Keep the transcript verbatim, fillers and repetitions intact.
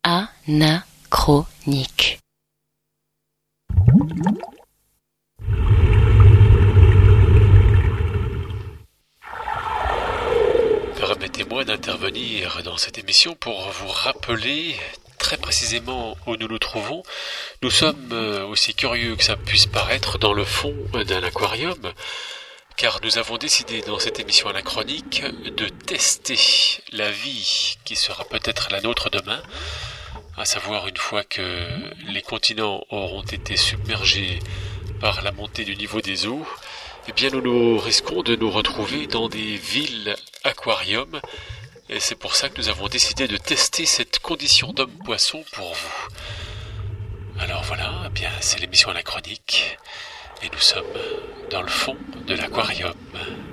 Anachronique. Permettez-moi d'intervenir dans cette émission pour vous rappeler très précisément où nous nous trouvons. Nous sommes aussi curieux que ça puisse paraître dans le fond d'un aquarium, car nous avons décidé dans cette émission anachronique de tester la vie qui sera peut-être la nôtre demain, à savoir une fois que les continents auront été submergés par la montée du niveau des eaux, eh bien nous nous risquons de nous retrouver dans des villes aquariums, et c'est pour ça que nous avons décidé de tester cette condition d'homme-poisson pour vous. Alors voilà, eh bien c'est l'émission anachronique, et nous sommes dans le fond de l'aquarium.